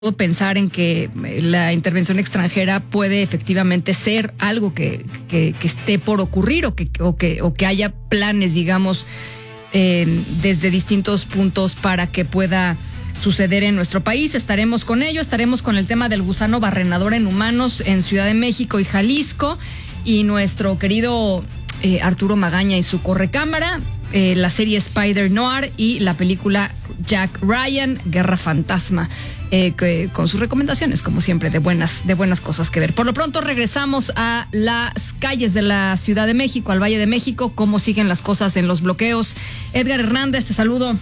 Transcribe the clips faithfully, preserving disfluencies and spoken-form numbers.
pensar en que la intervención extranjera puede efectivamente ser algo que, que, que esté por ocurrir o que, o que, o que haya planes, digamos, eh, desde distintos puntos para que pueda suceder en nuestro país. Estaremos con ello, estaremos con el tema del gusano barrenador en humanos en Ciudad de México y Jalisco, y nuestro querido eh, Arturo Magaña y su correcámara, eh, la serie Spider Noir y la película Jack Ryan, Guerra Fantasma, eh, que, con sus recomendaciones, como siempre, de buenas, de buenas cosas que ver. Por lo pronto regresamos a las calles de la Ciudad de México, al Valle de México, cómo siguen las cosas en los bloqueos. Edgar Hernández, te saludo.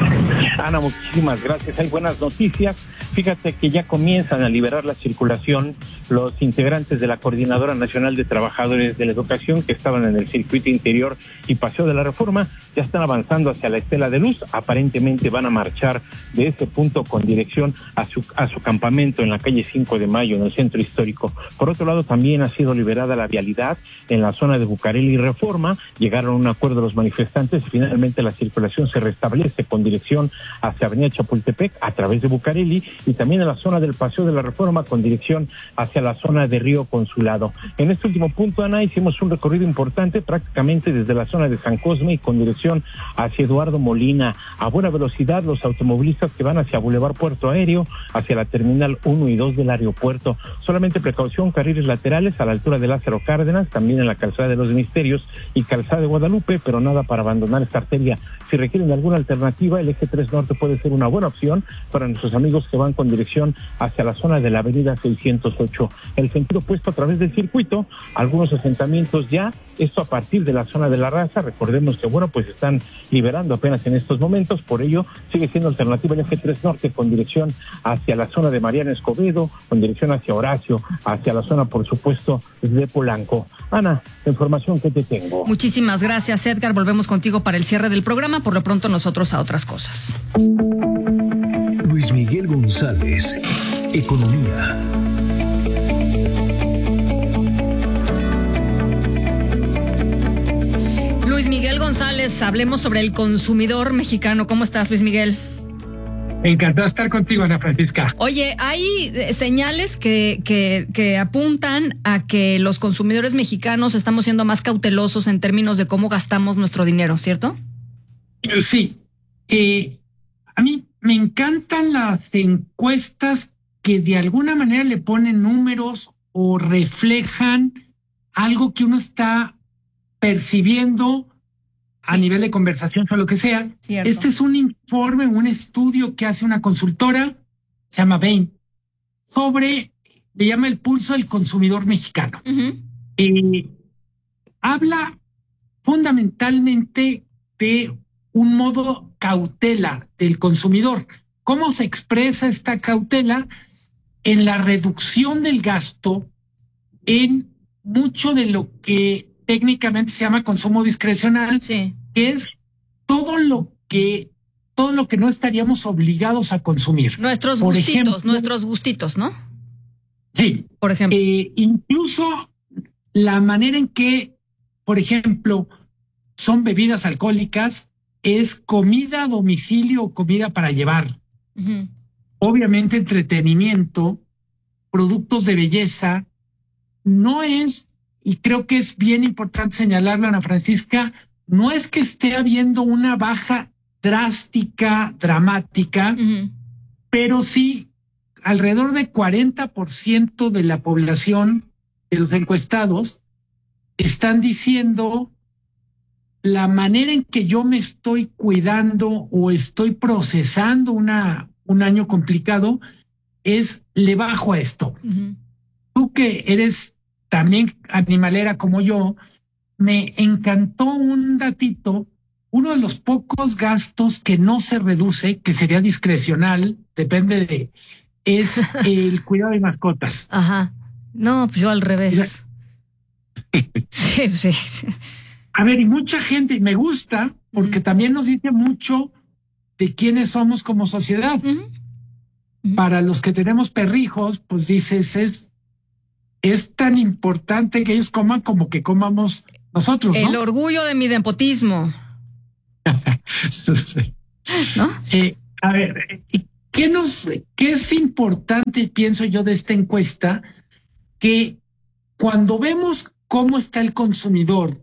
Ana, muchísimas gracias. Hay buenas noticias. Fíjate que ya comienzan a liberar la circulación los integrantes de la Coordinadora Nacional de Trabajadores de la Educación que estaban en el circuito interior y Paseo de la Reforma. Ya están avanzando hacia la Estela de Luz. Aparentemente van a marchar de ese punto con dirección a su, a su campamento en la calle cinco de mayo, en el centro histórico. Por otro lado, también ha sido liberada la vialidad en la zona de Bucareli y Reforma. Llegaron a un acuerdo los manifestantes y finalmente la circulación se restablece con dirección hacia Avenida Chapultepec a través de Bucareli, y también en la zona del Paseo de la Reforma con dirección hacia la zona de Río Consulado. En este último punto, Ana, hicimos un recorrido importante prácticamente desde la zona de San Cosme y con dirección hacia Eduardo Molina. A buena velocidad los automovilistas que van hacia Boulevard Puerto Aéreo, hacia la Terminal uno y dos del aeropuerto. Solamente precaución, carriles laterales a la altura de Lázaro Cárdenas, también en la Calzada de los Misterios y Calzada de Guadalupe, pero nada para abandonar esta arteria. Si requieren de alguna alternativa, el eje tres Norte puede ser una buena opción para nuestros amigos que van con dirección hacia la zona de la avenida seiscientos ocho. El sentido opuesto a través del circuito, algunos asentamientos ya, esto a partir de la zona de La Raza. Recordemos que, bueno, pues están liberando apenas en estos momentos, por ello sigue siendo alternativa el eje tres Norte con dirección hacia la zona de Mariano Escobedo, con dirección hacia Horacio, hacia la zona, por supuesto, de Polanco. Ana, la información que te tengo. Muchísimas gracias, Edgar. Volvemos contigo para el cierre del programa. Por lo pronto, nosotros a otras cosas. Luis Miguel González, Economía. Luis Miguel González, hablemos sobre el consumidor mexicano. ¿Cómo estás, Luis Miguel? Encantado de estar contigo, Ana Francisca. Oye, hay señales que, que, que apuntan a que los consumidores mexicanos estamos siendo más cautelosos en términos de cómo gastamos nuestro dinero, ¿cierto? Sí. Eh, a mí me encantan las encuestas que de alguna manera le ponen números o reflejan algo que uno está percibiendo sí. a nivel de conversación o lo que sea. Cierto. Este es un informe, un estudio que hace una consultora, se llama Bain, sobre, le llama el pulso del consumidor mexicano. Uh-huh. Eh, habla fundamentalmente de un modo cautela del consumidor. ¿Cómo se expresa esta cautela? En la reducción del gasto en mucho de lo que técnicamente se llama consumo discrecional, sí. que es todo lo que todo lo que no estaríamos obligados a consumir. Nuestros por gustitos, ejemplo, nuestros gustitos, ¿no? Sí. Por ejemplo. Eh, incluso la manera en que, por ejemplo, son bebidas alcohólicas, es comida a domicilio o comida para llevar. Uh-huh. Obviamente entretenimiento, productos de belleza, no es, y creo que es bien importante señalarlo, Ana Francisca, no es que esté habiendo una baja drástica, dramática, uh-huh. pero sí alrededor de cuarenta por ciento de la población de los encuestados están diciendo la manera en que yo me estoy cuidando o estoy procesando una, un año complicado es le bajo a esto. Uh-huh. Tú que eres también animalera como yo, me encantó un datito, uno de los pocos gastos que no se reduce, que sería discrecional, depende de, es el cuidado de mascotas. Ajá. No, pues yo al revés. sí, sí, sí. A ver, y mucha gente, y me gusta, porque uh-huh. también nos dice mucho de quiénes somos como sociedad. Uh-huh. Uh-huh. Para los que tenemos perrijos, pues dices, es, es tan importante que ellos coman como que comamos nosotros, ¿no? El orgullo de mi nepotismo. sí. ¿No? Eh, a ver, ¿qué nos, qué es importante, pienso yo, de esta encuesta? Que cuando vemos cómo está el consumidor,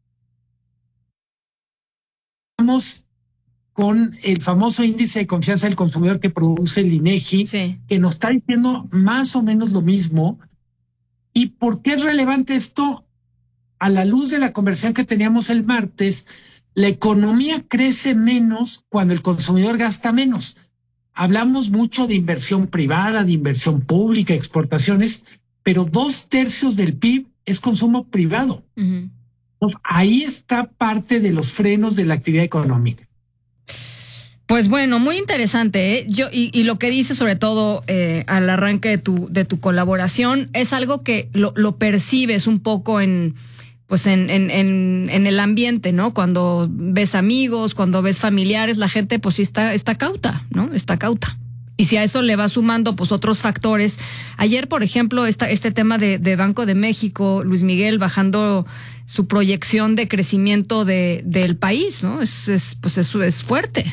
vamos con el famoso índice de confianza del consumidor que produce el INEGI, sí, que nos está diciendo más o menos lo mismo. ¿Y por qué es relevante esto? A la luz de la conversación que teníamos el martes, la economía crece menos cuando el consumidor gasta menos. Hablamos mucho de inversión privada, de inversión pública, exportaciones, pero dos tercios del P I B es consumo privado. Uh-huh. Entonces, ahí está parte de los frenos de la actividad económica. Pues bueno, muy interesante, ¿eh? Yo, y, y lo que dices sobre todo eh, al arranque de tu, de tu colaboración es algo que lo, lo percibes un poco en, pues en, en, en, en el ambiente, ¿no? Cuando ves amigos, cuando ves familiares, la gente pues sí está, está cauta, ¿no? Está cauta. Y si a eso le va sumando pues otros factores. Ayer, por ejemplo, esta, este tema de, de Banco de México, Luis Miguel bajando su proyección de crecimiento de, del país, ¿no? Es, es, pues eso es fuerte.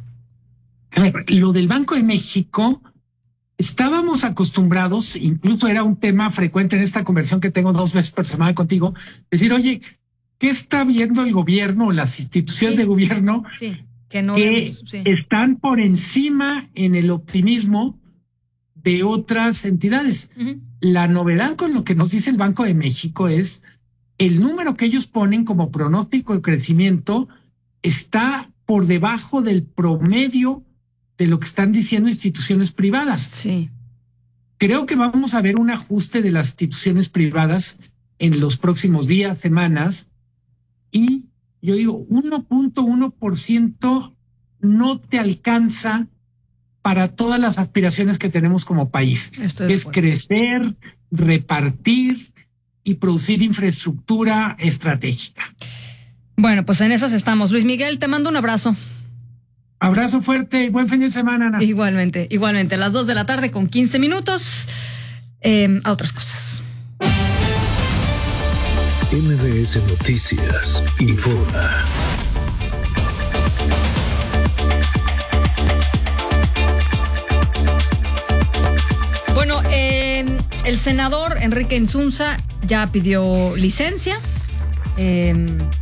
A ver, lo del Banco de México, estábamos acostumbrados, incluso era un tema frecuente en esta conversación que tengo dos veces por semana contigo, decir, oye, ¿qué está viendo el gobierno o las instituciones sí, de gobierno sí, que, no que vemos, sí. están por encima en el optimismo de otras entidades? Uh-huh. La novedad con lo que nos dice el Banco de México es el número que ellos ponen como pronóstico de crecimiento está por debajo del promedio de lo que están diciendo instituciones privadas. Sí. Creo que vamos a ver un ajuste de las instituciones privadas en los próximos días, semanas, y yo digo, uno punto uno por ciento no te alcanza para todas las aspiraciones que tenemos como país. Estoy de es acuerdo. Crecer, repartir y producir infraestructura estratégica. Bueno, pues en esas estamos. Luis Miguel, te mando un abrazo. Abrazo fuerte y buen fin de semana, Ana. Igualmente, igualmente. A las dos de la tarde con quince minutos. Eh, a otras cosas. M B S Noticias informa. Bueno, eh, el senador Enrique Insunza ya pidió licencia. Eh,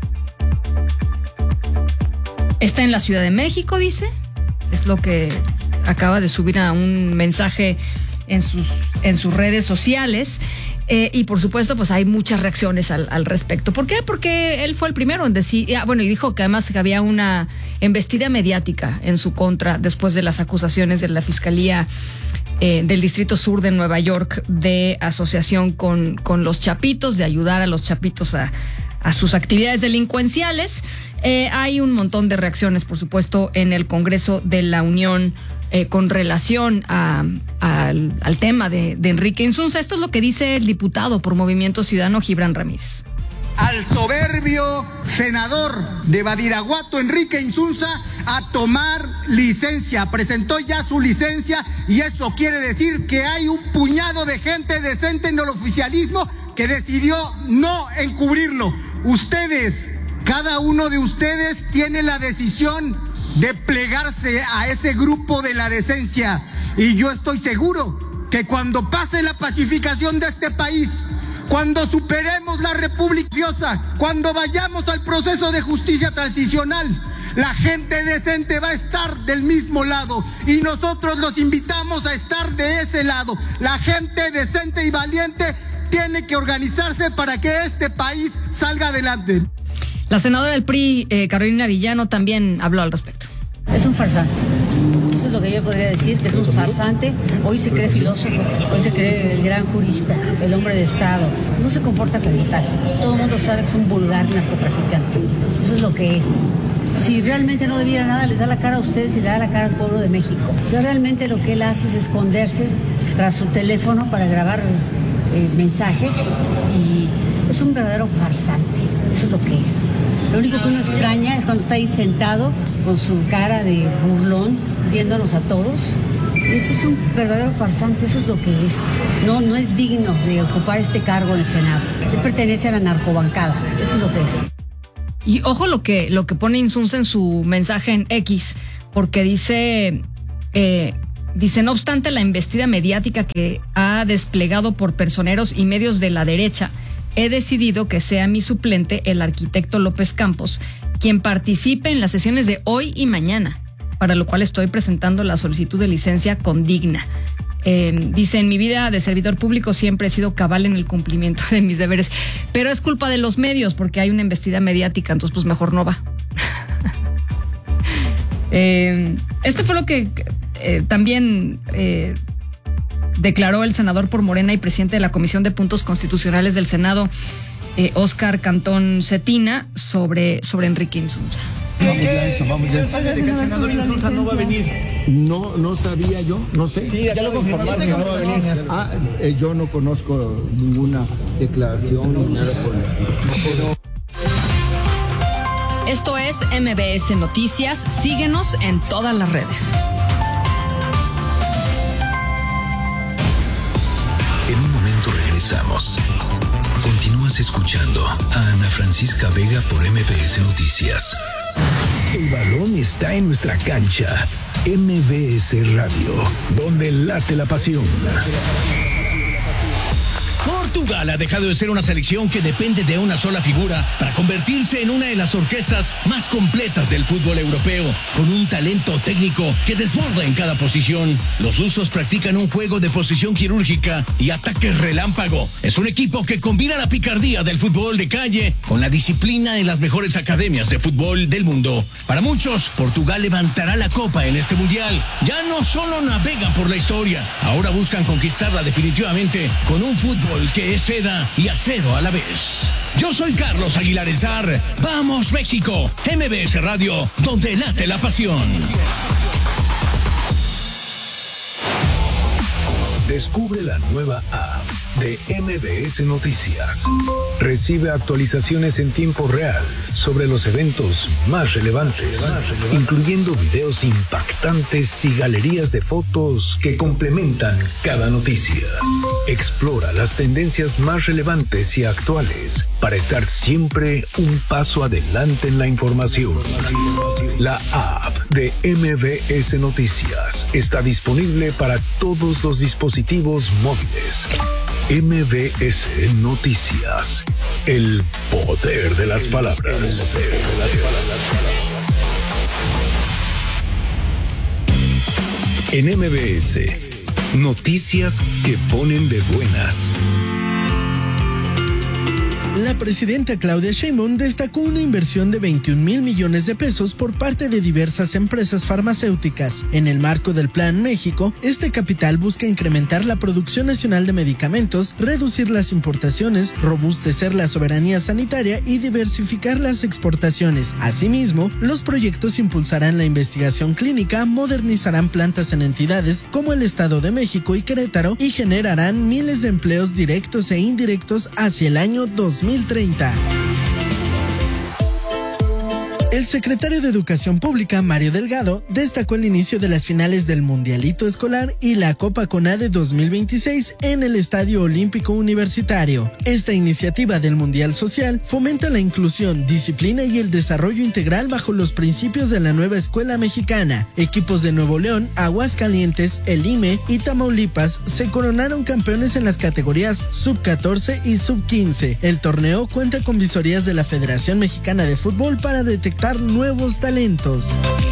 Está en la Ciudad de México, dice. Es lo que acaba de subir a un mensaje en sus, en sus redes sociales. Eh, y por supuesto, pues hay muchas reacciones al, al respecto. ¿Por qué? Porque él fue el primero en decir, ah, bueno, y dijo que además que había una embestida mediática en su contra después de las acusaciones de la Fiscalía eh, del Distrito Sur de Nueva York de asociación con, con los chapitos, de ayudar a los chapitos a, a sus actividades delincuenciales. Eh, hay un montón de reacciones, por supuesto, en el Congreso de la Unión eh, con relación a, a, al, al tema de, de Enrique Insunza. Esto es lo que dice el diputado por Movimiento Ciudadano, Gibran Ramírez. Al soberbio senador de Badiraguato, Enrique Insunza, a tomar licencia. Presentó ya su licencia y eso quiere decir que hay un puñado de gente decente en el oficialismo que decidió no encubrirlo. Ustedes... Cada uno de ustedes tiene la decisión de plegarse a ese grupo de la decencia. Y yo estoy seguro que cuando pase la pacificación de este país, cuando superemos la República Diosa, cuando vayamos al proceso de justicia transicional, la gente decente va a estar del mismo lado y nosotros los invitamos a estar de ese lado. La gente decente y valiente tiene que organizarse para que este país salga adelante. La senadora del P R I, eh, Carolina Villano, también habló al respecto. Es un farsante. Eso es lo que yo podría decir, que es un farsante. Hoy se cree filósofo, hoy se cree el gran jurista, el hombre de Estado. No se comporta como tal. Todo el mundo sabe que es un vulgar narcotraficante. Eso es lo que es. Si realmente no debiera nada, les da la cara a ustedes y le da la cara al pueblo de México. O sea, realmente lo que él hace es esconderse tras su teléfono para grabar eh, mensajes y es un verdadero farsante. Eso es lo que es. Lo único que uno extraña es cuando está ahí sentado con su cara de burlón, viéndonos a todos. Eso es un verdadero farsante, eso es lo que es. No, no es digno de ocupar este cargo en el Senado. Él pertenece a la narcobancada, eso es lo que es. Y ojo lo que, lo que pone Insunza en su mensaje en X, porque dice eh, Dice, no obstante la embestida mediática que ha desplegado por personeros y medios de la derecha, he decidido que sea mi suplente el arquitecto López Campos, quien participe en las sesiones de hoy y mañana, para lo cual estoy presentando la solicitud de licencia condigna. Eh, dice, en mi vida de servidor público siempre he sido cabal en el cumplimiento de mis deberes, pero es culpa de los medios porque hay una embestida mediática, entonces pues mejor no va. eh, este fue lo que eh, también eh, declaró el senador por Morena y presidente de la Comisión de Puntos Constitucionales del Senado, eh, Óscar Cantón Cetina, sobre, sobre Enrique Insunza. Vamos ya eso, vamos ya eso. De que el senador Insunza no va a venir. No, no sabía yo, no sé. Sí, ya lo confirmaron que no va a venir. Ah, eh, yo no conozco ninguna declaración ni nada por el estilo. Esto es M B S Noticias. Síguenos en todas las redes. En un momento regresamos. Continúas escuchando a Ana Francisca Vega por M B S Noticias. El balón está en nuestra cancha. M B S Radio, donde late la pasión. Portugal ha dejado de ser una selección que depende de una sola figura para convertirse en una de las orquestas más completas del fútbol europeo, con un talento técnico que desborda en cada posición. Los lusos practican un juego de posición quirúrgica y ataques relámpago. Es un equipo que combina la picardía del fútbol de calle con la disciplina en las mejores academias de fútbol del mundo. Para muchos, Portugal levantará la copa en este mundial. Ya no solo navegan por la historia, ahora buscan conquistarla definitivamente con un fútbol que es seda y acero a la vez. Yo soy Carlos Aguilar El Zar. ¡Vamos, México! M B S Radio, donde late la pasión. Descubre la nueva app de M B S Noticias. Recibe actualizaciones en tiempo real sobre los eventos más relevantes, más relevantes, incluyendo videos impactantes y galerías de fotos que complementan cada noticia. Explora las tendencias más relevantes y actuales para estar siempre un paso adelante en la información. La app de M B S Noticias está disponible para todos los dispositivos móviles. M B S Noticias, el poder de las palabras. En M B S, noticias que ponen de buenas. La presidenta Claudia Sheinbaum destacó una inversión de veintiún mil millones de pesos por parte de diversas empresas farmacéuticas. En el marco del Plan México, este capital busca incrementar la producción nacional de medicamentos, reducir las importaciones, robustecer la soberanía sanitaria y diversificar las exportaciones. Asimismo, los proyectos impulsarán la investigación clínica, modernizarán plantas en entidades como el Estado de México y Querétaro y generarán miles de empleos directos e indirectos hacia el año dos mil treinta. El secretario de Educación Pública, Mario Delgado, destacó el inicio de las finales del Mundialito Escolar y la Copa CONADE dos mil veintiséis en el Estadio Olímpico Universitario. Esta iniciativa del Mundial Social fomenta la inclusión, disciplina y el desarrollo integral bajo los principios de la nueva escuela mexicana. Equipos de Nuevo León, Aguascalientes, el I M E y Tamaulipas se coronaron campeones en las categorías sub catorce y sub quince. El torneo cuenta con visorías de la Federación Mexicana de Fútbol para detectar nuevos talentos.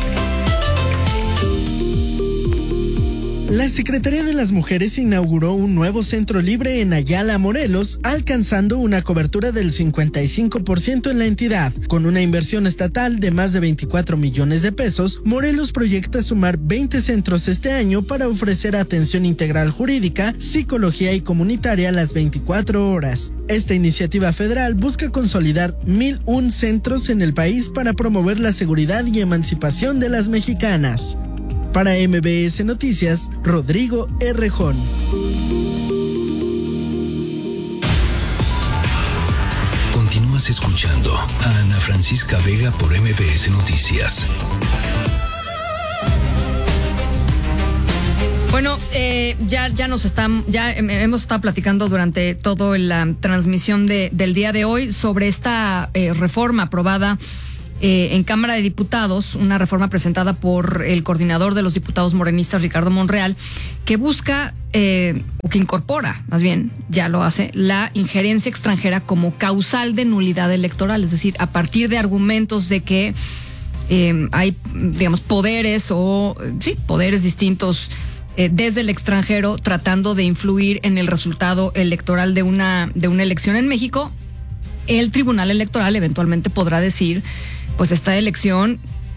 La Secretaría de las Mujeres inauguró un nuevo centro libre en Ayala, Morelos, alcanzando una cobertura del cincuenta y cinco por ciento en la entidad. Con una inversión estatal de más de veinticuatro millones de pesos, Morelos proyecta sumar veinte centros este año para ofrecer atención integral jurídica, psicología y comunitaria a las veinticuatro horas. Esta iniciativa federal busca consolidar mil un centros en el país para promover la seguridad y emancipación de las mexicanas. Para M B S Noticias, Rodrigo Errejón. Continúas escuchando a Ana Francisca Vega por M B S Noticias. Bueno, eh, ya, ya nos están, ya hemos estado platicando durante toda la transmisión de, del día de hoy sobre esta eh, reforma aprobada eh, en Cámara de Diputados una reforma presentada por el coordinador de los diputados morenistas, Ricardo Monreal, que busca, eh, o que incorpora, más bien, ya lo hace, la injerencia extranjera como causal de nulidad electoral. Es decir, a partir de argumentos de que eh, hay, digamos, poderes o, sí, poderes distintos eh, desde el extranjero tratando de influir en el resultado electoral de una, de una elección en México, el Tribunal Electoral eventualmente podrá decir, pues esta elección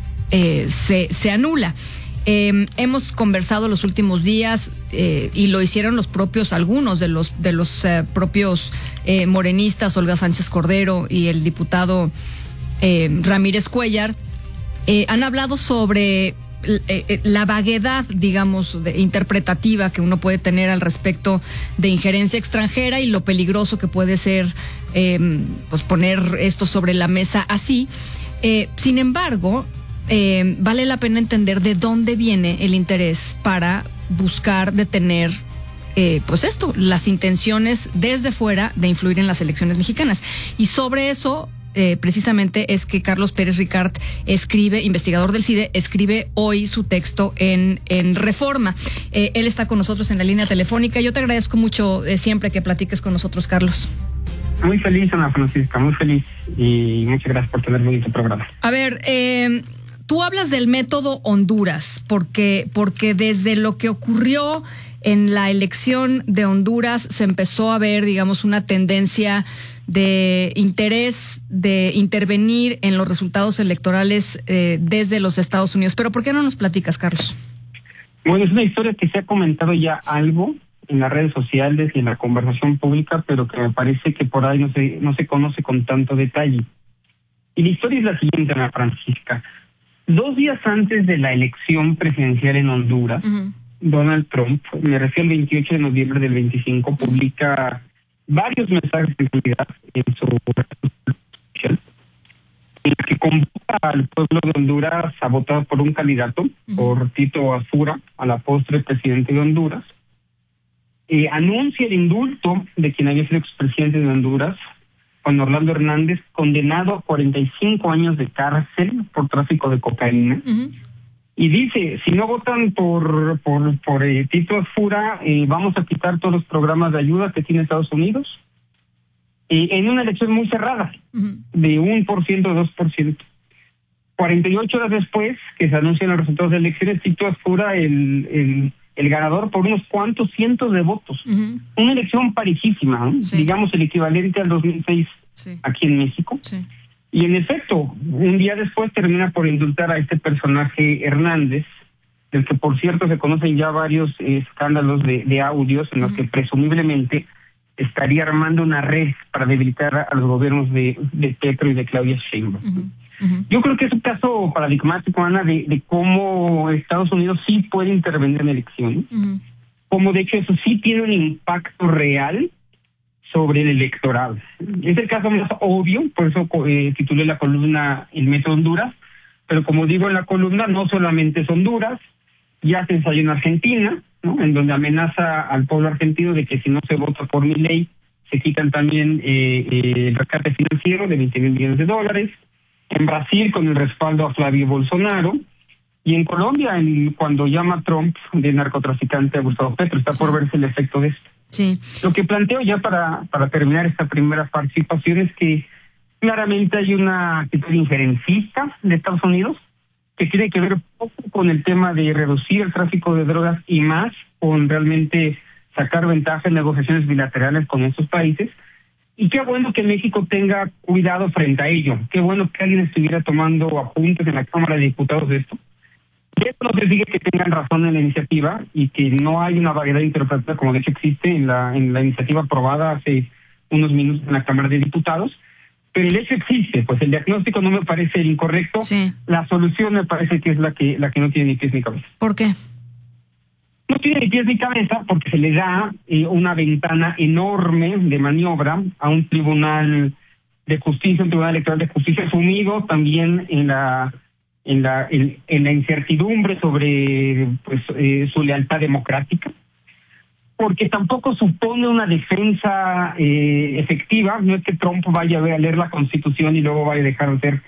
eh, se, se anula. Eh, hemos conversado los últimos días eh, y lo hicieron los propios, algunos de los de los eh, propios eh, morenistas, Olga Sánchez Cordero y el diputado eh, Ramírez Cuellar, eh, han hablado sobre eh, la vaguedad, digamos, de, interpretativa que uno puede tener al respecto de injerencia extranjera y lo peligroso que puede ser eh, pues poner esto sobre la mesa así. Eh, sin embargo, eh, vale la pena entender de dónde viene el interés para buscar detener, eh, pues esto, las intenciones desde fuera de influir en las elecciones mexicanas. Y sobre eso, eh, precisamente, es que Carlos Pérez Ricard escribe, investigador del CIDE, escribe hoy su texto en, en Reforma. Eh, él está con nosotros en la línea telefónica. Yo te agradezco mucho eh, siempre que platiques con nosotros, Carlos. Muy feliz, Ana Francisca, muy feliz, y muchas gracias por tener bonito programa. A ver, eh, tú hablas del método Honduras, porque, porque desde lo que ocurrió en la elección de Honduras se empezó a ver, digamos, una tendencia de interés de intervenir en los resultados electorales eh, desde los Estados Unidos. Pero ¿por qué no nos platicas, Carlos? Bueno, es una historia que se ha comentado ya algo en las redes sociales y en la conversación pública, pero que me parece que por ahí no se no se conoce con tanto detalle. Y la historia es la siguiente, Ana Francisca. Dos días antes de la elección presidencial en Honduras, uh-huh. Donald Trump, me refiero al veintiocho de noviembre del veinticinco, publica varios mensajes de seguridad en su red social, en el que convoca al pueblo de Honduras a votar por un candidato, uh-huh. por Tito Asura, a la postre presidente de Honduras. Eh, anuncia el indulto de quien había sido expresidente de Honduras, Juan Orlando Hernández, condenado a cuarenta y cinco años de cárcel por tráfico de cocaína. Uh-huh. Y dice, si no votan por por, por eh, Tito Asura, eh, vamos a quitar todos los programas de ayuda que tiene Estados Unidos. Eh, en una elección muy cerrada, uh-huh. de un por ciento o dos por ciento. cuarenta y ocho horas después que se anuncian los resultados de elecciones, Tito Asura, el... el el ganador por unos cuantos cientos de votos. Uh-huh. Una elección parejísima, ¿eh? Sí. Digamos el equivalente al dos mil seis, sí. Aquí en México. Sí. Y en efecto, un día después termina por indultar a este personaje Hernández, del que por cierto se conocen ya varios eh, escándalos de, de audios en los uh-huh. que presumiblemente estaría armando una red para debilitar a los gobiernos de, de Petro y de Claudia Sheinbaum. Uh-huh. Uh-huh. Yo creo que es un caso paradigmático, Ana, de, de cómo Estados Unidos sí puede intervenir en elecciones, uh-huh. como de hecho eso sí tiene un impacto real sobre el electorado. Es el caso más obvio, por eso eh, titulé la columna El método Honduras, pero como digo en la columna, no solamente es Honduras, ya se ensayó en Argentina, ¿no? En donde amenaza al pueblo argentino de que si no se vota por Milei, se quitan también eh, eh, el rescate financiero de veinte mil millones de dólares. En Brasil con el respaldo a Flavio Bolsonaro, y en Colombia en, cuando llama Trump de narcotraficante a Gustavo Petro. Está sí. por verse el efecto de esto. Sí. Lo que planteo ya para, para terminar esta primera participación es que claramente hay una actitud injerencista de Estados Unidos que tiene que ver poco con el tema de reducir el tráfico de drogas y más con realmente sacar ventaja en negociaciones bilaterales con estos países. Y qué bueno que México tenga cuidado frente a ello. Qué bueno que alguien estuviera tomando apuntes en la Cámara de Diputados de esto. Y esto no significa que tengan razón en la iniciativa y que no hay una variedad interpretativa como de hecho existe en la en la iniciativa aprobada hace unos minutos en la Cámara de Diputados. Pero el hecho existe, pues el diagnóstico no me parece el incorrecto. Sí. La solución me parece que es la que la que no tiene ni pies ni cabeza. ¿Por qué? No tiene ni pies ni cabeza porque se le da eh, una ventana enorme de maniobra a un tribunal de justicia, un tribunal electoral de justicia sumido también en la en la en, en la incertidumbre sobre pues eh, su lealtad democrática, porque tampoco supone una defensa eh, efectiva. No es que Trump vaya a leer la Constitución y luego vaya a dejar de ser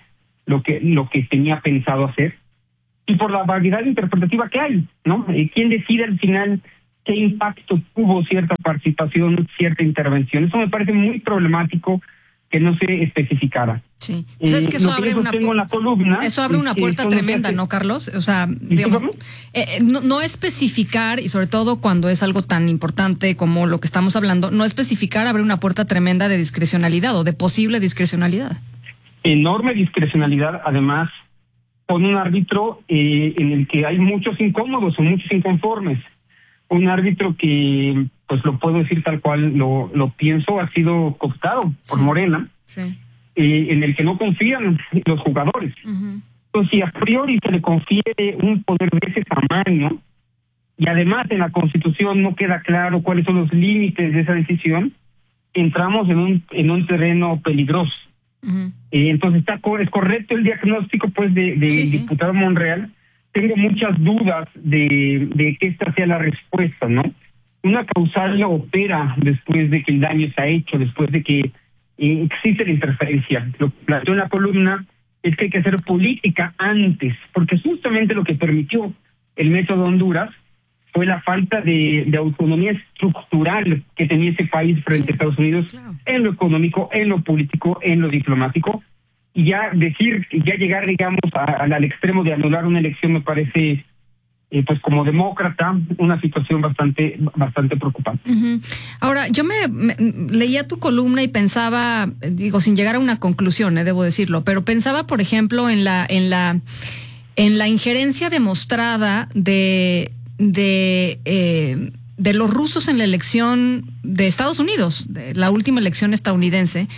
lo que lo que tenía pensado hacer, y por la variedad interpretativa que hay, ¿no? ¿Quién decide al final qué impacto tuvo cierta participación, cierta intervención? Eso me parece muy problemático que no se especificara. Sí. O sea, es que eso, eh, abre, que una en la columna, eso abre una puerta no tremenda, ¿no, Carlos? O sea, digamos, eh, no, no especificar, y sobre todo cuando es algo tan importante como lo que estamos hablando, no especificar abre una puerta tremenda de discrecionalidad o de posible discrecionalidad. Enorme discrecionalidad, además, con un árbitro eh, en el que hay muchos incómodos o muchos inconformes. Un árbitro que, pues lo puedo decir tal cual lo, lo pienso, ha sido cooptado por sí. Morena, sí. eh, en el que no confían los jugadores. Uh-huh. Entonces, si a priori se le confiere un poder de ese tamaño, y además en la Constitución no queda claro cuáles son los límites de esa decisión, entramos en un en un terreno peligroso. Uh-huh. Eh, entonces, está es correcto el diagnóstico pues de, de sí, sí. diputado Monreal. Tengo muchas dudas de, de que esta sea la respuesta, ¿no? Una causal opera después de que el daño se ha hecho, después de que eh, existe la interferencia. Lo que planteó en la columna es que hay que hacer política antes, porque justamente lo que permitió el método Honduras fue la falta de, de autonomía estructural que tenía ese país frente sí, a Estados Unidos, claro. En lo económico, en lo político, en lo diplomático. Y ya decir, ya llegar, digamos, a, a, al extremo de anular una elección me parece, eh, pues como demócrata, una situación bastante bastante preocupante. Uh-huh. Ahora, yo me, me leía tu columna y pensaba, digo, sin llegar a una conclusión, eh, debo decirlo, pero pensaba, por ejemplo, en la en la en la injerencia demostrada de de eh, de los rusos en la elección de Estados Unidos, de la última elección estadounidense,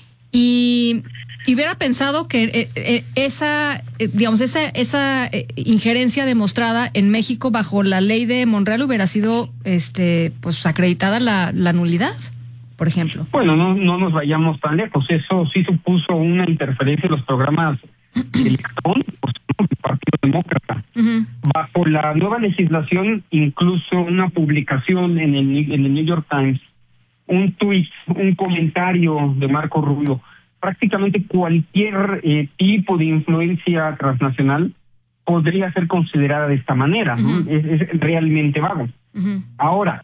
y Y hubiera pensado que eh, eh, esa, eh, digamos, esa esa eh, injerencia demostrada en México bajo la ley de Monreal hubiera sido, este, pues, acreditada la, la nulidad, por ejemplo. Bueno, no no nos vayamos tan lejos. Eso sí supuso una interferencia en los programas electrónicos del Partido Demócrata. Uh-huh. Bajo la nueva legislación, incluso una publicación en el en el New York Times, un tuit, un comentario de Marco Rubio. Prácticamente cualquier eh, tipo de influencia transnacional podría ser considerada de esta manera, ¿no? Uh-huh. es, es realmente vago. Uh-huh. Ahora,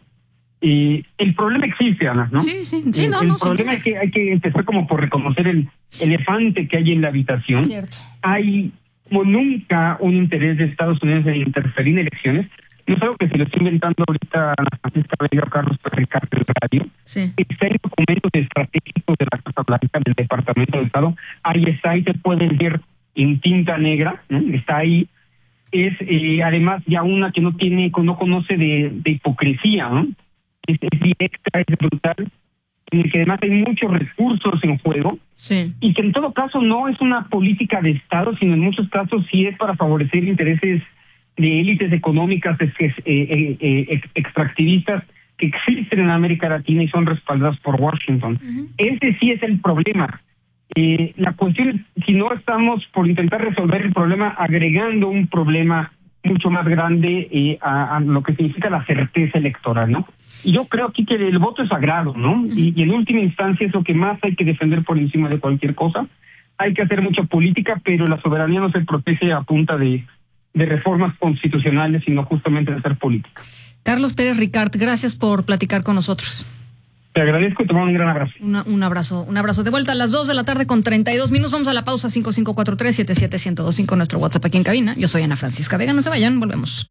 eh, el problema existe, Ana, ¿no? Sí, sí, sí, el, no, el no, problema sí. es que hay que empezar como por reconocer el elefante que hay en la habitación. Cierto. Hay como nunca un interés de Estados Unidos en interferir en elecciones. No es algo que se lo estoy inventando ahorita a Ana Francisca Vega o Carlos Ricardo del Radio. Sí. Está en documentos estratégicos de la Casa Blanca, del Departamento de Estado. Ahí está, ahí se pueden ver en tinta negra, ¿no? Está ahí. Es eh, además ya una que no tiene, no conoce de, de hipocresía, ¿no? Es, es directa, es brutal, en el que además hay muchos recursos en juego. Sí. Y que en todo caso no es una política de Estado, sino en muchos casos sí es para favorecer intereses de élites económicas eh, eh, eh, extractivistas que existen en América Latina y son respaldadas por Washington. Uh-huh. Ese sí es el problema. Eh, la cuestión es si no estamos por intentar resolver el problema agregando un problema mucho más grande eh, a, a lo que significa la certeza electoral, ¿no? Y yo creo aquí que el voto es sagrado, ¿no? Uh-huh. Y, y en última instancia es lo que más hay que defender por encima de cualquier cosa. Hay que hacer mucha política, pero la soberanía no se protege a punta de de reformas constitucionales, sino justamente de hacer política. Carlos Pérez Ricart, gracias por platicar con nosotros. Te agradezco y te mando un gran abrazo. Una, un abrazo, un abrazo. De vuelta a las dos de la tarde con treinta y dos minutos. Vamos a la pausa. Cinco cinco cuatro tres siete siete uno cero dos cinco, nuestro WhatsApp aquí en cabina. Yo soy Ana Francisca Vega. No se vayan, volvemos.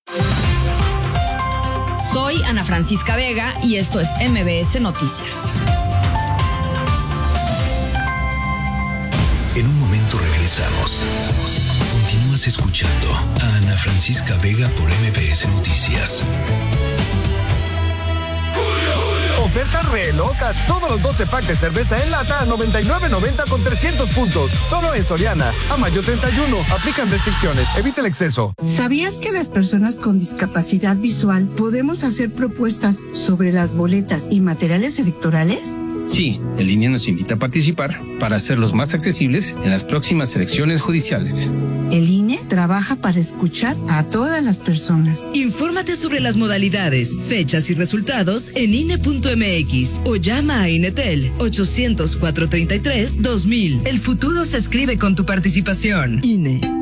Soy Ana Francisca Vega y esto es M B S Noticias. En un momento regresamos. Continúas escuchando a Ana Francisca Vega por M B S Noticias. Oferta re loca. Todos los doce packs de cerveza en lata a noventa y nueve noventa con trescientos puntos. Solo en Soriana. A mayo treinta y uno. Aplican restricciones. Evita el exceso. ¿Sabías que las personas con discapacidad visual podemos hacer propuestas sobre las boletas y materiales electorales? Sí, el I N E nos invita a participar para hacerlos más accesibles en las próximas elecciones judiciales. ¿El I N E? trabaja para escuchar a todas las personas. Infórmate sobre las modalidades, fechas y resultados en I N E punto M X o llama a Inetel ochocientos, cuatrocientos treinta y tres, dos mil. El futuro se escribe con tu participación. I N E.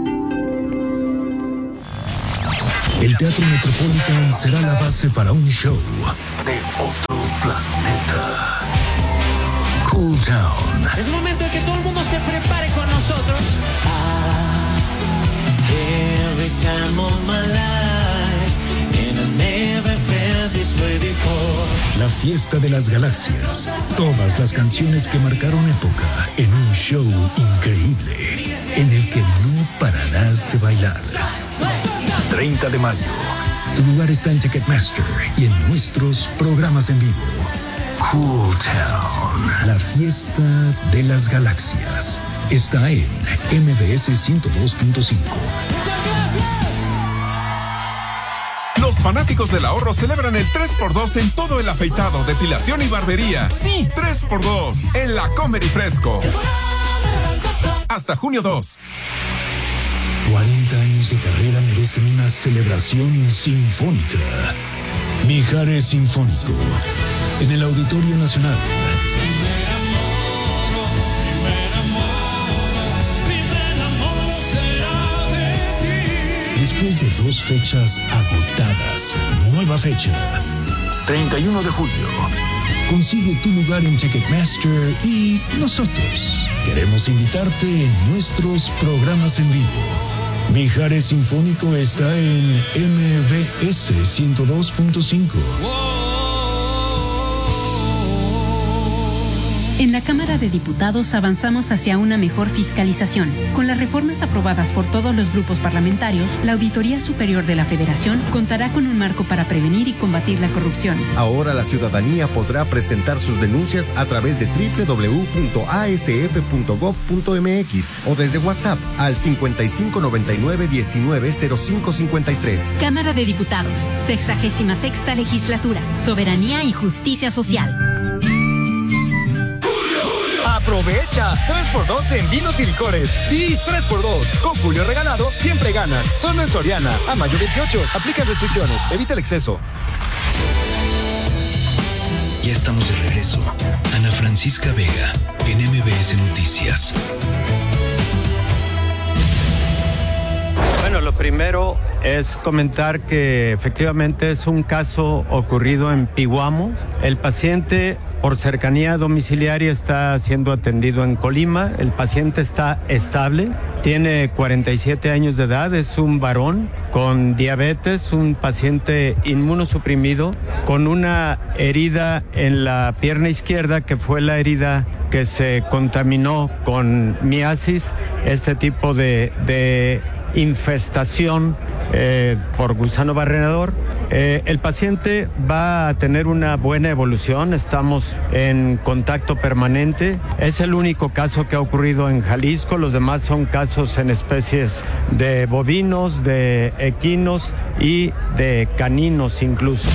El Teatro Metropolitan será la base para un show de otro planeta. Cool Town. Es momento de que todo el mundo se prepare con nosotros. Ah, every time of my life, and I never felt this way before. La fiesta de las galaxias. Todas las canciones que marcaron época en un show increíble en el que no pararás de bailar. treinta de mayo. Tu lugar está en Ticketmaster y en nuestros programas en vivo. Cool Town, la fiesta de las galaxias. Está en M B S ciento dos punto cinco. Los fanáticos del ahorro celebran el tres por dos en todo el afeitado, depilación y barbería. Sí, tres por dos en la Comer y Fresco. Hasta junio dos. cuarenta años de carrera merecen una celebración sinfónica. Mijares Sinfónico, en el Auditorio Nacional. Después de dos fechas agotadas, nueva fecha, treinta y uno de julio. Consigue tu lugar en Ticketmaster y nosotros queremos invitarte en nuestros programas en vivo. Mijares Sinfónico está en M B S ciento dos punto cinco. En la Cámara de Diputados avanzamos hacia una mejor fiscalización. Con las reformas aprobadas por todos los grupos parlamentarios, la Auditoría Superior de la Federación contará con un marco para prevenir y combatir la corrupción. Ahora la ciudadanía podrá presentar sus denuncias a través de doble u doble u doble u punto a s f punto gov punto m x o desde WhatsApp al cincuenta y cinco noventa y nueve diecinueve cero cinco cincuenta y tres. Cámara de Diputados, sexagésima sexta legislatura, soberanía y justicia social. Aprovecha tres por dos en vinos y licores. Sí, tres por dos. Con Julio Regalado siempre ganas. Solo en Soriana. A mayo veintiocho. Aplica restricciones. Evita el exceso. Ya estamos de regreso. Ana Francisca Vega, en M B S Noticias. Bueno, lo primero es comentar que efectivamente es un caso ocurrido en Pihuamo. El paciente, por cercanía domiciliaria, está siendo atendido en Colima. El paciente está estable, tiene cuarenta y siete años de edad, es un varón con diabetes, un paciente inmunosuprimido, con una herida en la pierna izquierda que fue la herida que se contaminó con miasis, este tipo de, de infestación eh, por gusano barrenador. Eh, el paciente va a tener una buena evolución, estamos en contacto permanente. Es el único caso que ha ocurrido en Jalisco, los demás son casos en especies de bovinos, de equinos y de caninos incluso.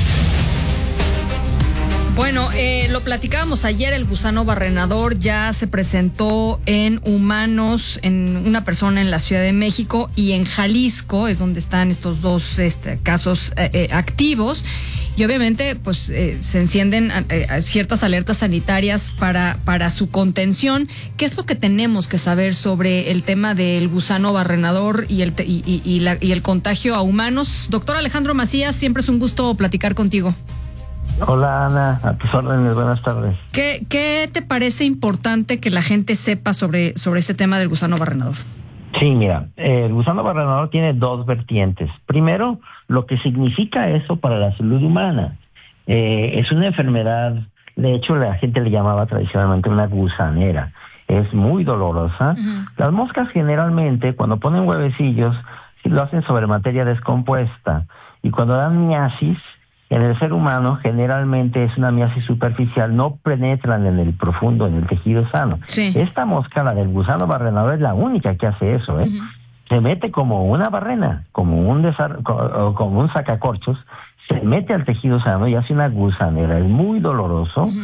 Bueno, eh, lo platicábamos ayer, el gusano barrenador ya se presentó en humanos, en una persona en la Ciudad de México y en Jalisco, es donde están estos dos este, casos eh, eh, activos. Y obviamente, pues, eh, se encienden eh, ciertas alertas sanitarias para, para su contención. ¿Qué es lo que tenemos que saber sobre el tema del gusano barrenador y el, y, y, y, la, y el contagio a humanos? Doctor Alejandro Macías, siempre es un gusto platicar contigo. Hola Ana, a tus órdenes, buenas tardes. ¿Qué, qué te parece importante que la gente sepa sobre, sobre este tema del gusano barrenador? Sí, mira, eh, el gusano barrenador tiene dos vertientes. Primero, lo que significa eso para la salud humana. Eh, es una enfermedad, de hecho la gente le llamaba tradicionalmente una gusanera. Es muy dolorosa. Uh-huh. Las moscas generalmente, cuando ponen huevecillos, lo hacen sobre materia descompuesta. Y cuando dan miasis, en el ser humano generalmente es una miasis superficial, no penetran en el profundo, en el tejido sano. Sí. Esta mosca, la del gusano barrenador, es la única que hace eso, ¿eh? Uh-huh. Se mete como una barrena, como un desar- como un sacacorchos, se mete al tejido sano y hace una gusanera. Es muy doloroso. Uh-huh.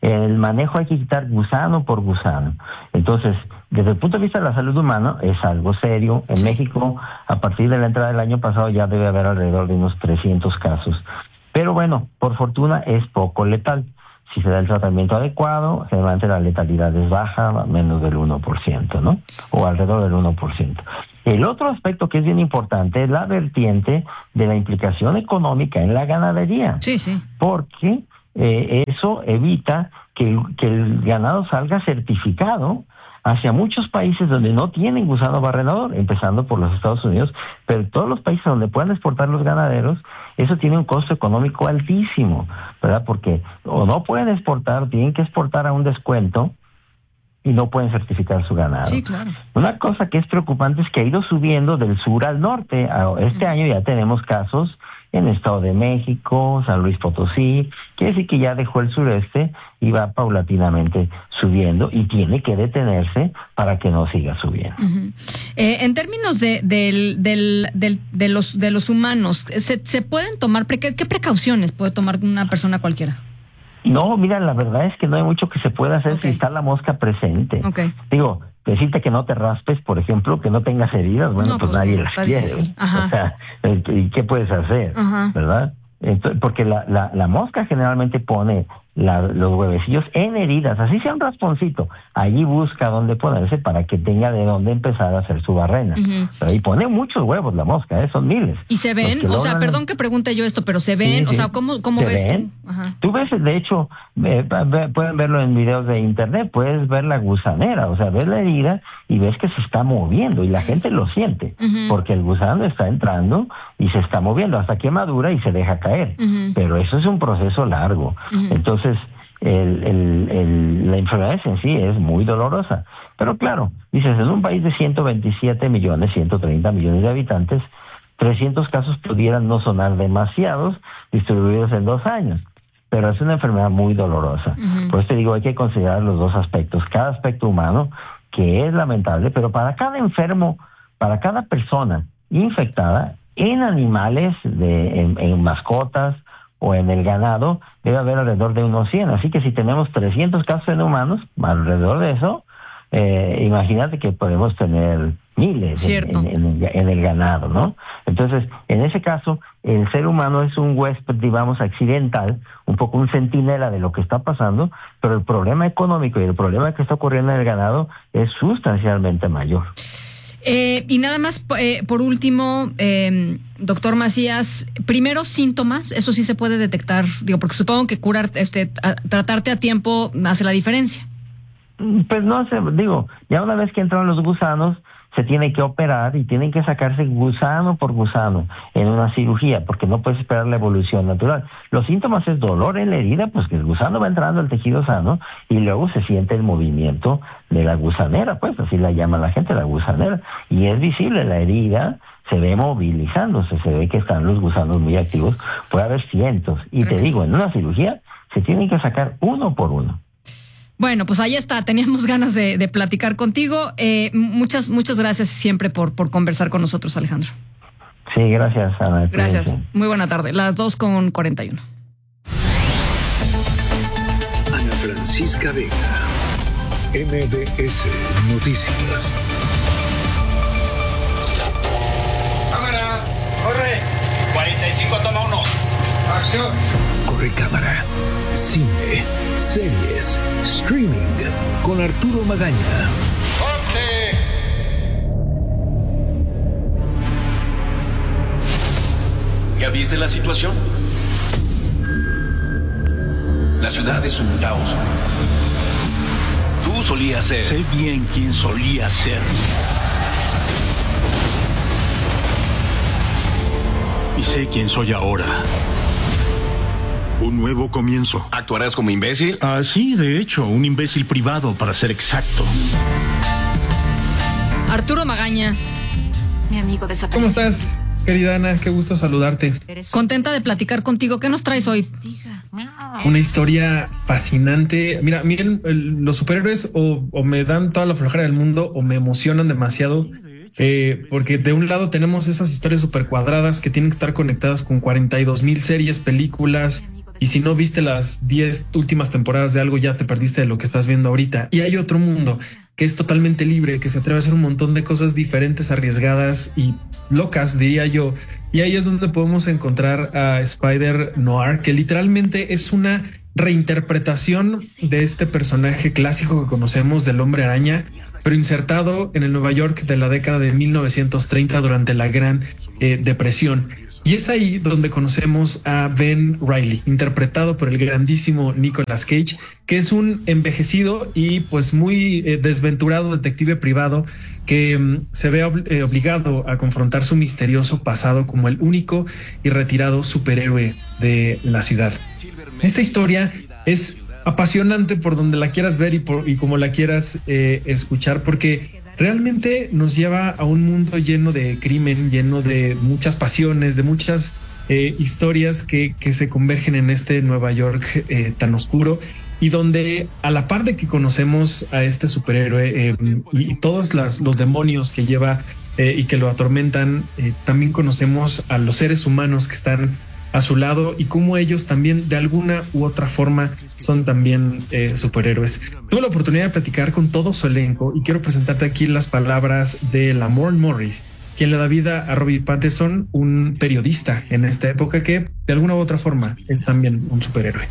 El manejo hay que quitar gusano por gusano. Entonces, desde el punto de vista de la salud humana, es algo serio. En México, a partir de la entrada del año pasado, ya debe haber alrededor de unos trescientos casos. Pero bueno, por fortuna es poco letal. Si se da el tratamiento adecuado, generalmente la letalidad es baja, menos del uno por ciento, ¿no? O alrededor del uno por ciento. El otro aspecto que es bien importante es la vertiente de la implicación económica en la ganadería. Sí, sí. Porque eh, eso evita que, que el ganado salga certificado hacia muchos países donde no tienen gusano barrenador, empezando por los Estados Unidos, pero todos los países donde puedan exportar los ganaderos, eso tiene un costo económico altísimo, ¿verdad? Porque o no pueden exportar, tienen que exportar a un descuento y no pueden certificar su ganado. Sí, claro. Una cosa que es preocupante es que ha ido subiendo del sur al norte. Este uh-huh. año ya tenemos casos en el Estado de México, San Luis Potosí, quiere decir que ya dejó el sureste y va paulatinamente subiendo y tiene que detenerse para que no siga subiendo. Uh-huh. Eh, en términos de, del, del, del, de, los, de los humanos, ¿se, se pueden tomar, preca- qué precauciones puede tomar una persona cualquiera? No, mira, la verdad es que no hay mucho que se pueda hacer okay. si está la mosca presente. Okay. Digo, decirte que no te raspes, por ejemplo, que no tengas heridas, bueno, no, pues, pues nadie las quiere. O sea, ¿y qué puedes hacer? Ajá. ¿Verdad? Entonces, porque la, la, la mosca generalmente pone la, los huevecillos en heridas, así sea un rasponcito, allí busca dónde ponerse para que tenga de dónde empezar a hacer su barrena. Uh-huh. Pero ahí pone muchos huevos la mosca, ¿eh? Son miles. ¿Y se ven? O sea, logran... perdón que pregunte yo esto, pero ¿se ven? Sí, o sí. sea, ¿cómo, cómo ves ven? tú? Ajá. Tú ves, de hecho, eh, pueden verlo en videos de internet, puedes ver la gusanera, o sea, ves la herida y ves que se está moviendo y la gente lo siente, uh-huh. porque el gusano está entrando y se está moviendo hasta que madura y se deja caer. Uh-huh. Pero eso es un proceso largo. Uh-huh. Entonces, el, el, el, la enfermedad en sí es muy dolorosa. Pero claro, dices, en un país de ciento veintisiete millones, ciento treinta millones de habitantes, trescientos casos pudieran no sonar demasiados distribuidos en dos años. Pero es una enfermedad muy dolorosa. Uh-huh. Por eso te digo, hay que considerar los dos aspectos. Cada aspecto humano, que es lamentable, pero para cada enfermo, para cada persona infectada, en animales, de, en, en mascotas o en el ganado, debe haber alrededor de unos cien. Así que si tenemos trescientos casos en humanos, alrededor de eso, eh, imagínate que podemos tener miles en, en, en, en el ganado, ¿no? Entonces, en ese caso, el ser humano es un huésped, digamos, accidental, un poco un centinela de lo que está pasando, pero el problema económico y el problema que está ocurriendo en el ganado es sustancialmente mayor. Eh, y nada más, eh, por último, eh, doctor Macías, primero síntomas, eso sí se puede detectar, digo, porque supongo que curar, este, a, tratarte a tiempo hace la diferencia. Pues no sé, digo, ya una vez que entran los gusanos, se tiene que operar y tienen que sacarse gusano por gusano en una cirugía, porque no puedes esperar la evolución natural. Los síntomas es dolor en la herida, pues que el gusano va entrando al tejido sano y luego se siente el movimiento de la gusanera, pues así la llama la gente, la gusanera, y es visible la herida, se ve movilizándose, se ve que están los gusanos muy activos, puede haber cientos, y te digo, en una cirugía se tienen que sacar uno por uno. Bueno, pues ahí está, teníamos ganas de, de platicar contigo. Eh, muchas, muchas gracias siempre por, por conversar con nosotros, Alejandro. Sí, gracias, Ana. Gracias, muy buena tarde, las dos con cuarenta y uno. Ana Francisca Vega, M B S Noticias. Cámara, corre. cuarenta y cinco, toma uno. Acción. Corre cámara. Cine, series, streaming, con Arturo Magaña. ¡Corte! ¿Ya viste la situación? La ciudad es un caos. Tú solías ser. Sé bien quién solía ser. Y sé quién soy ahora. Un nuevo comienzo. ¿Actuarás como imbécil? Ah, sí, de hecho, un imbécil privado, para ser exacto. Arturo Magaña, mi amigo desaparecido. ¿Cómo estás, querida Ana? Qué gusto saludarte. Contenta de platicar contigo. ¿Qué nos traes hoy? Una historia fascinante. Mira, miren, los superhéroes o, o me dan toda la flojera del mundo o me emocionan demasiado. Eh, porque de un lado tenemos esas historias súper cuadradas que tienen que estar conectadas con cuarenta y dos mil series, películas y si no viste las diez últimas temporadas de algo, ya te perdiste de lo que estás viendo ahorita. Y hay otro mundo que es totalmente libre, que se atreve a hacer un montón de cosas diferentes, arriesgadas y locas, diría yo. Y ahí es donde podemos encontrar a Spider-Noir, que literalmente es una reinterpretación de este personaje clásico que conocemos del Hombre Araña, pero insertado en el Nueva York de la década de mil novecientos treinta durante la Gran eh, Depresión. Y es ahí donde conocemos a Ben Reilly, interpretado por el grandísimo Nicolas Cage, que es un envejecido y pues muy eh, desventurado detective privado que um, se ve ob- eh, obligado a confrontar su misterioso pasado como el único y retirado superhéroe de la ciudad. Esta historia es apasionante por donde la quieras ver y, por, y como la quieras eh, escuchar, porque realmente nos lleva a un mundo lleno de crimen, lleno de muchas pasiones, de muchas eh, historias que, que se convergen en este Nueva York eh, tan oscuro, y donde a la par de que conocemos a este superhéroe eh, y, y todos las, los demonios que lleva eh, y que lo atormentan, eh, también conocemos a los seres humanos que están a su lado y cómo ellos también de alguna u otra forma son también eh, superhéroes. Tuve la oportunidad de platicar con todo su elenco y quiero presentarte aquí las palabras de Lamorne Morris, quien le da vida a Robert Pattinson, un periodista en esta época que de alguna u otra forma es también un superhéroe.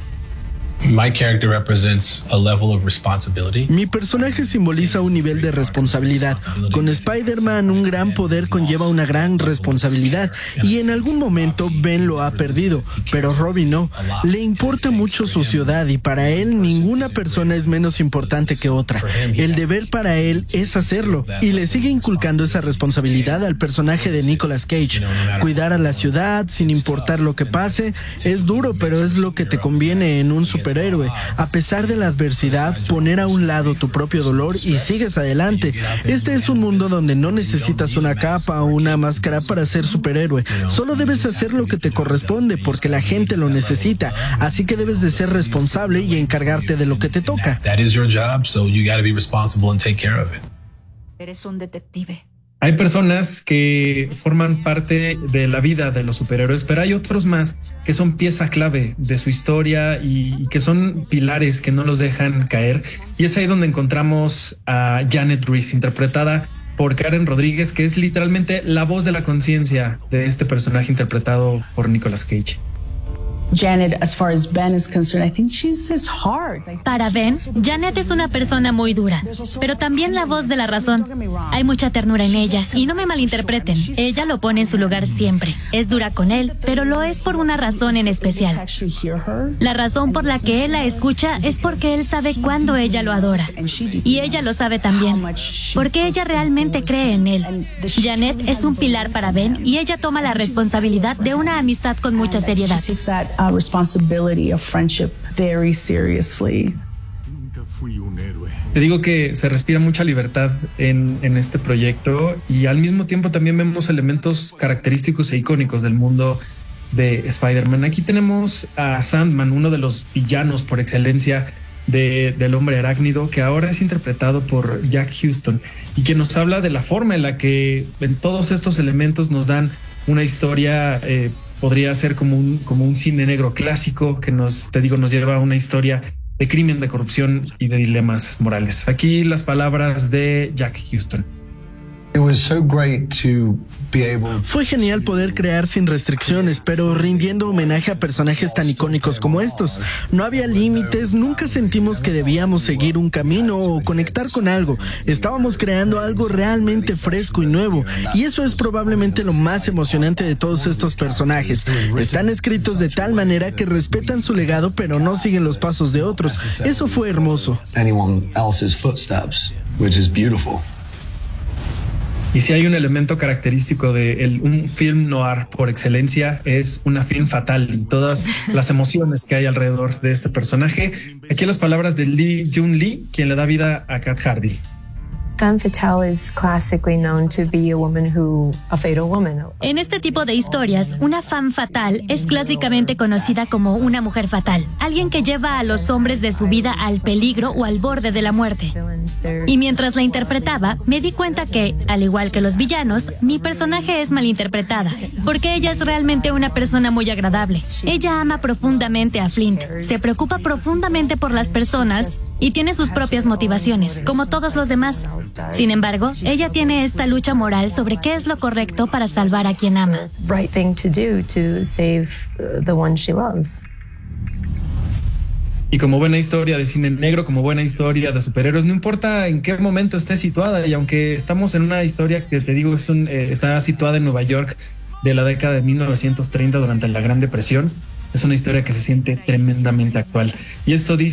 My character represents a level of responsibility. Mi personaje simboliza un nivel de responsabilidad. Con Spider-Man, un gran poder conlleva una gran responsabilidad, y en algún momento Ben lo ha perdido, pero Robin no. Le importa mucho su ciudad y para él ninguna persona es menos importante que otra. El deber para él es hacerlo, y le sigue inculcando esa responsabilidad al personaje de Nicolas Cage. Cuidar a la ciudad sin importar lo que pase es duro, pero es lo que te conviene en un superhéroe. A pesar de la adversidad, poner a un lado tu propio dolor y sigues adelante. Este es un mundo donde no necesitas una capa o una máscara para ser superhéroe. Solo debes hacer lo que te corresponde porque la gente lo necesita. Así que debes de ser responsable y encargarte de lo que te toca. That is your job, so you got to be responsible and take care of it. Eres un detective. Hay personas que forman parte de la vida de los superhéroes, pero hay otros más que son pieza clave de su historia y, y que son pilares que no los dejan caer. Y es ahí donde encontramos a Janet Rhys, interpretada por Karen Rodríguez, que es literalmente la voz de la conciencia de este personaje interpretado por Nicolas Cage. Janet, as far as Ben is concerned, I think she's his heart. Para Ben, Janet es una persona muy dura, pero también la voz de la razón. Hay mucha ternura en ella, y no me malinterpreten, ella lo pone en su lugar siempre. Es dura con él, pero lo es por una razón en especial. La razón por la que él la escucha es porque él sabe cuándo ella lo adora. Y ella lo sabe también, porque ella realmente cree en él. Janet es un pilar para Ben, y ella toma la responsabilidad de una amistad con mucha seriedad. Uh, responsibility of friendship very seriously. Te digo que se respira mucha libertad en, en este proyecto, y al mismo tiempo también vemos elementos característicos e icónicos del mundo de Spider-Man. Aquí tenemos a Sandman, uno de los villanos por excelencia de, del Hombre Arácnido, que ahora es interpretado por Jack Huston, y que nos habla de la forma en la que en todos estos elementos nos dan una historia. eh, Podría ser como un, como un cine negro clásico que nos, te digo, nos lleva a una historia de crimen, de corrupción y de dilemas morales. Aquí las palabras de Jack Huston. Fue genial poder crear sin restricciones, pero rindiendo homenaje a personajes tan icónicos como estos. No había límites, nunca sentimos que debíamos seguir un camino o conectar con algo. Estábamos creando algo realmente fresco y nuevo, y eso es probablemente lo más emocionante de todos estos personajes. Están escritos de tal manera que respetan su legado, pero no siguen los pasos de otros. Eso fue hermoso. Y si hay un elemento característico de el, un film noir por excelencia, es una film fatal y todas las emociones que hay alrededor de este personaje. Aquí las palabras de Lee Jun Lee, quien le da vida a Kat Hardy. Femme fatale is classically known to be a woman who, a fatal woman. En este tipo de historias, una femme fatal es clásicamente conocida como una mujer fatal, alguien que lleva a los hombres de su vida al peligro o al borde de la muerte. Y mientras la interpretaba, me di cuenta que, al igual que los villanos, mi personaje es malinterpretada, porque ella es realmente una persona muy agradable. Ella ama profundamente a Flint, se preocupa profundamente por las personas y tiene sus propias motivaciones, como todos los demás. Sin embargo, ella tiene esta lucha moral sobre qué es lo correcto para salvar a quien ama. Y como buena historia de cine negro, como buena historia de superhéroes, no importa en qué momento esté situada, y aunque estamos en una historia que te digo es un, eh, está situada en Nueva York de la década de mil novecientos treinta durante la Gran Depresión, es una historia que se siente tremendamente actual. Y esto dice